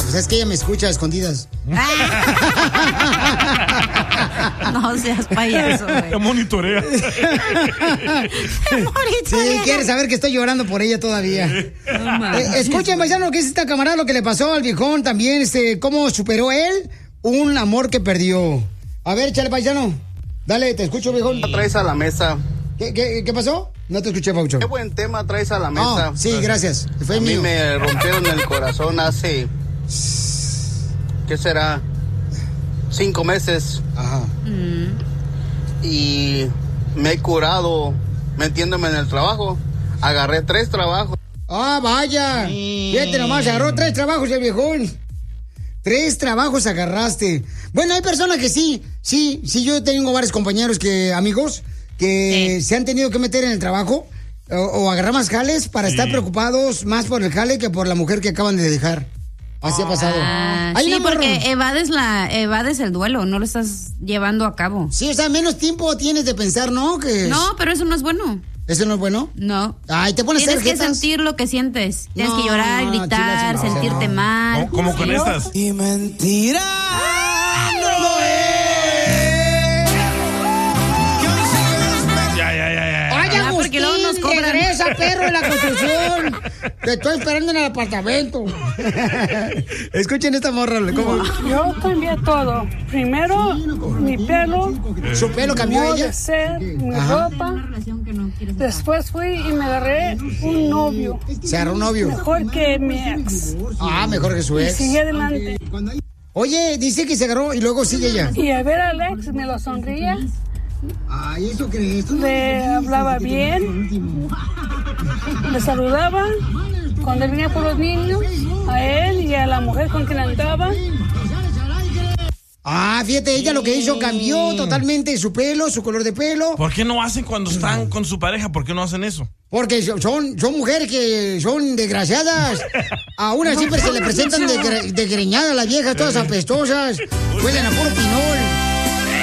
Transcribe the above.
Pues es que ella me escucha a escondidas. No seas payaso, güey. Te monitorea. Sí, quiere saber que estoy llorando por ella todavía. No, Escuchen, paisano, lo que es esta camarada, lo que le pasó al viejón también, cómo superó él un amor que perdió. A ver, échale, paisano. Dale, te escucho, viejón. ¿Qué traes a la mesa? ¿Qué pasó? No te escuché, Paucho. Qué buen tema traes a la mesa. Oh, sí, gracias. Fue a mí mío. me rompieron el corazón hace... ¿Qué será? 5 meses. Ajá. Y me he curado metiéndome en el trabajo. Agarré 3 trabajos. Ah, vaya. Fíjate nomás, agarró 3 trabajos el viejón. 3 trabajos agarraste. Bueno, hay personas que sí, yo tengo varios compañeros amigos que se han tenido que meter en el trabajo o agarrar más jales para estar preocupados más por el jale que por la mujer que acaban de dejar. Así ha pasado. Sí, porque evades el duelo, no lo estás llevando a cabo. Sí, o sea, menos tiempo tienes de pensar, ¿no? No, pero eso no es bueno. ¿Eso no es bueno? No. Ay, te pones Tienes que sentir lo que sientes. Tienes que llorar, gritar, sentirte mal. No, como con estas. Y mentira. ¡Vaya, porque luego nos cobran. Regresa, perro, de la construcción! Te estoy esperando en el apartamento. Escuchen esta morra. ¿Cómo? Yo cambié todo. Primero, mi pelo. ¿Su pelo cambió modo ella? de ser, mi ropa. Después fui y me agarré un novio. ¿Se agarró un novio? Mejor que mi ex. Ah, mejor que su Y ex. sigue adelante. Oye, dice que se agarró y luego sigue ella. Y a ver al ex me lo sonría. Ay, ¿eso crees? Le hablaba bien. Le saludaba. Cuando venía por los niños, a él y a la mujer con quien andaba. Ah, fíjate, ella lo que hizo cambió totalmente su pelo, su color de pelo. ¿Por qué no hacen cuando están con su pareja? ¿Por qué no hacen eso? Porque son mujeres que son desgraciadas. A una siempre se le presentan desgreñadas las viejas, todas apestosas. Huelen a puro pinol.